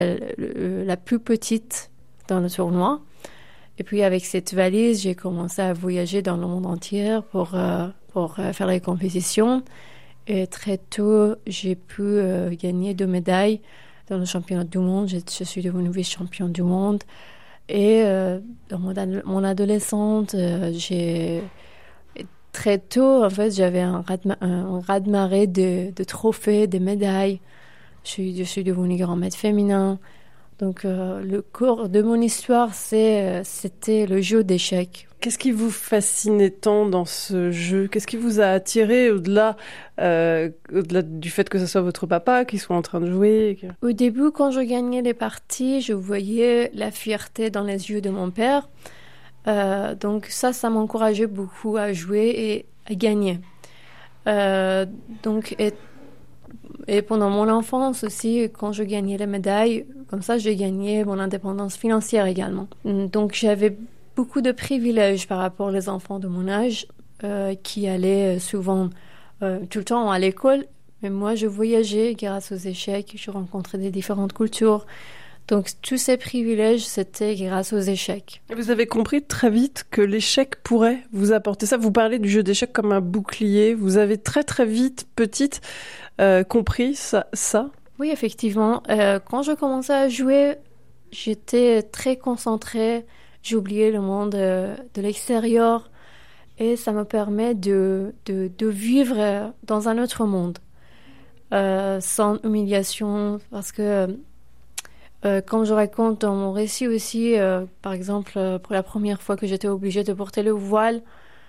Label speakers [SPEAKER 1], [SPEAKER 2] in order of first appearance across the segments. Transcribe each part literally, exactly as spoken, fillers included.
[SPEAKER 1] la plus petite dans le tournoi. Et puis avec cette valise, j'ai commencé à voyager dans le monde entier pour, euh, pour euh, faire les compétitions. Et très tôt, j'ai pu euh, gagner deux médailles dans le championnat du monde. Je, je suis devenue vice-championne du monde. Et euh, dans mon, ad- mon adolescente, euh, j'ai... Très tôt, en fait, j'avais un raz-de- un raz-de-marée de, de trophées, de médailles. Je suis, je suis devenue grand maître féminin. Donc, euh, le cours de mon histoire, c'est, euh, c'était le jeu d'échecs.
[SPEAKER 2] Qu'est-ce qui vous fascinait tant dans ce jeu ? Qu'est-ce qui vous a attiré au-delà, euh, au-delà du fait que ce soit votre papa qui soit en train de jouer que...
[SPEAKER 1] Au début, quand je gagnais les parties, je voyais la fierté dans les yeux de mon père. Euh, donc ça, ça m'encourageait beaucoup à jouer et à gagner. Euh, donc, et, et pendant mon enfance aussi, quand je gagnais les médailles, comme ça, j'ai gagné mon indépendance financière également. Donc j'avais beaucoup de privilèges par rapport aux enfants de mon âge euh, qui allaient souvent euh, tout le temps à l'école. Mais moi, je voyageais grâce aux échecs, je rencontrais des différentes cultures. Donc, tous ces privilèges, c'était grâce aux échecs.
[SPEAKER 2] Vous avez compris très vite que l'échec pourrait vous apporter ça. Vous parlez du jeu d'échecs comme un bouclier. Vous avez très, très vite, petite, euh, compris ça, ça
[SPEAKER 1] Oui, effectivement. Euh, quand je commençais à jouer, j'étais très concentrée. J'oubliais le monde euh, de l'extérieur. Et ça me permet de, de, de vivre dans un autre monde. Euh, sans humiliation. Parce que... Euh, comme je raconte dans mon récit aussi, euh, par exemple, euh, pour la première fois que j'étais obligée de porter le voile.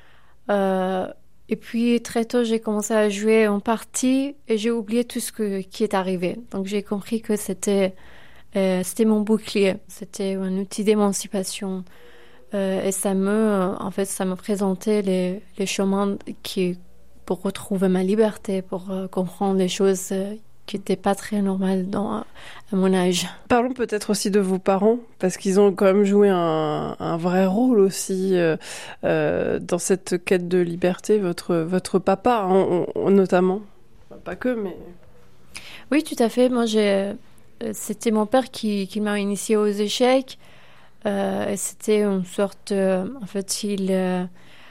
[SPEAKER 1] Euh, et puis, très tôt, j'ai commencé à jouer en partie et j'ai oublié tout ce que, qui est arrivé. Donc, j'ai compris que c'était, euh, c'était mon bouclier. C'était un outil d'émancipation. Euh, et ça me, en fait, ça me présentait les, les chemins qui, pour retrouver ma liberté, pour euh, comprendre les choses euh, qui n'était pas très normal dans, à mon âge.
[SPEAKER 2] Parlons peut-être aussi de vos parents, parce qu'ils ont quand même joué un, un vrai rôle aussi euh, euh, dans cette quête de liberté, votre, votre papa hein, on, notamment. Pas que, mais...
[SPEAKER 1] Oui, tout à fait. Moi, j'ai... c'était mon père qui, qui m'a initiée aux échecs. Euh, et c'était une sorte... Euh, en fait, il, euh,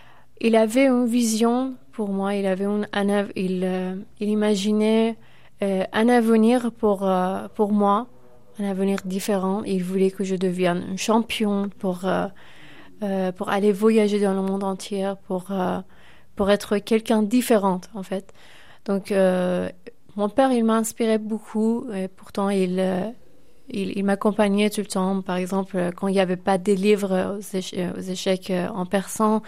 [SPEAKER 1] il avait une vision pour moi. Il avait une, un, il, euh, il imaginait... Euh, un avenir pour, euh, pour moi, un avenir différent. Il voulait que je devienne une championne pour, euh, euh, pour aller voyager dans le monde entier, pour, euh, pour être quelqu'un de différent, en fait. Donc, euh, mon père, il m'a inspiré beaucoup, et pourtant, il, euh, il, il m'accompagnait tout le temps. Par exemple, quand il n'y avait pas des livres aux, éche- aux échecs en persan,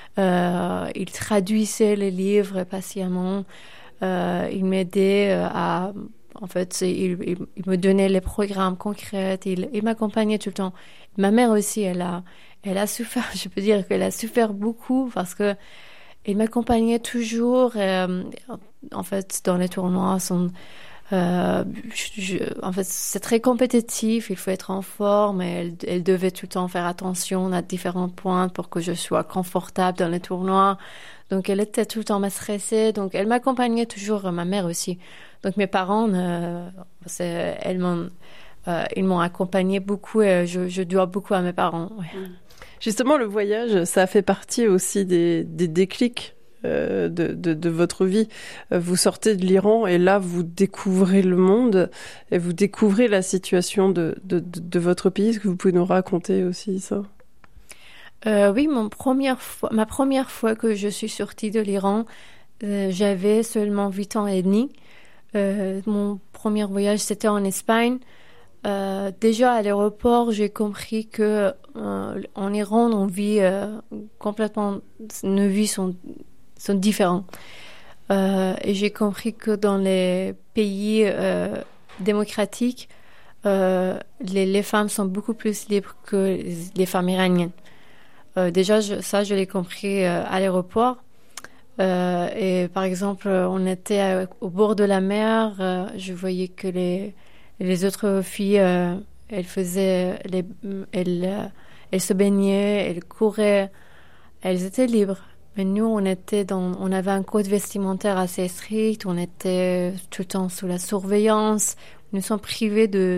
[SPEAKER 1] euh, il traduisait les livres patiemment. Euh, il m'aidait à, en fait, il, il, il me donnait les programmes concrets, il, il m'accompagnait tout le temps. Ma mère aussi, elle a, elle a souffert, je peux dire qu'elle a souffert beaucoup parce que il m'accompagnait toujours. Euh, en fait, dans les tournois, son, euh, je, je, en fait, c'est très compétitif, il faut être en forme et elle, elle devait tout le temps faire attention à différents points pour que je sois confortable dans les tournois. Donc, elle était tout le temps me stressée. Donc, elle m'accompagnait toujours, ma mère aussi. Donc, mes parents, euh, c'est, elles m'ont, euh, ils m'ont accompagnée beaucoup et je, je dois beaucoup à mes parents. Ouais.
[SPEAKER 2] Justement, le voyage, ça a fait partie aussi des, des déclics euh, de, de, de votre vie. Vous sortez de l'Iran et là, vous découvrez le monde et vous découvrez la situation de, de, de, de votre pays. Est-ce que vous pouvez nous raconter aussi ça ?
[SPEAKER 1] Euh, oui, mon première fois, ma première fois que je suis sortie de l'Iran, euh, j'avais seulement huit ans et demi. Euh, mon premier voyage, c'était en Espagne. Euh, déjà à l'aéroport, j'ai compris que euh, en Iran, on vit euh, complètement, nos vies sont, sont différentes. Euh, et j'ai compris que dans les pays euh, démocratiques, euh, les, les femmes sont beaucoup plus libres que les femmes iraniennes. Euh, déjà, je, ça, je l'ai compris euh, à l'aéroport. Euh, et par exemple, on était à, au bord de la mer. Euh, je voyais que les, les autres filles, euh, elles faisaient, les, elles, euh, elles se baignaient, elles couraient. Elles étaient libres. Mais nous, on était dans, on avait un code vestimentaire assez strict. On était tout le temps sous la surveillance. Nous sommes privés de,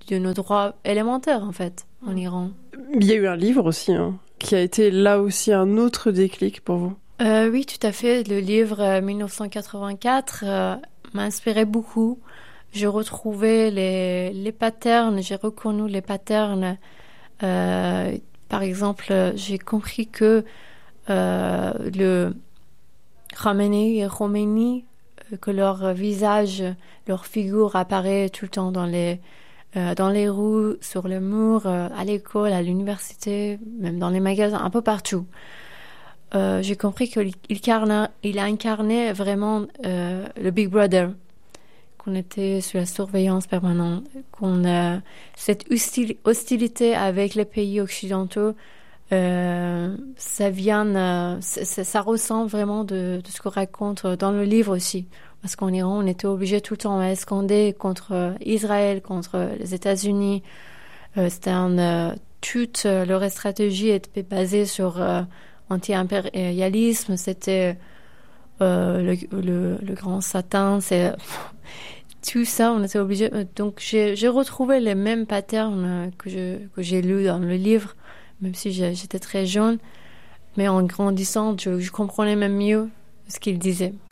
[SPEAKER 1] de nos droits élémentaires, en fait, en Iran.
[SPEAKER 2] Il y a eu un livre aussi, hein, qui a été là aussi un autre déclic pour vous.
[SPEAKER 1] Euh, oui, tout à fait. Le livre euh, mille neuf cent quatre-vingt-quatre euh, m'a inspiré beaucoup. J'ai retrouvé les, les patterns, j'ai reconnu les patterns. Euh, par exemple, j'ai compris que euh, le Khamenei et Khomeini, euh, que leur visage, leur figure apparaît tout le temps dans les, euh, dans les rues, sur les murs, euh, à l'école, à l'université, même dans les magasins, un peu partout. Euh, j'ai compris qu'il incarna, il a incarné vraiment euh, le Big Brother, qu'on était sous la surveillance permanente, qu'on a cette hostil- hostilité avec les pays occidentaux, euh, ça vient, euh, ça, ça ressent vraiment de, de ce qu'on raconte dans le livre aussi. Parce qu'en Iran, on était obligé tout le temps à scander contre Israël, contre les États-Unis. Euh, c'était un, euh, toute euh, leur stratégie était basée sur euh, anti-impérialisme. C'était euh, le, le, le grand Satan. C'est tout ça, on était obligé. Donc, j'ai, j'ai retrouvé les mêmes patterns que, je, que j'ai lus dans le livre, même si j'étais très jeune. Mais en grandissant, je, je comprenais même mieux ce qu'il disait.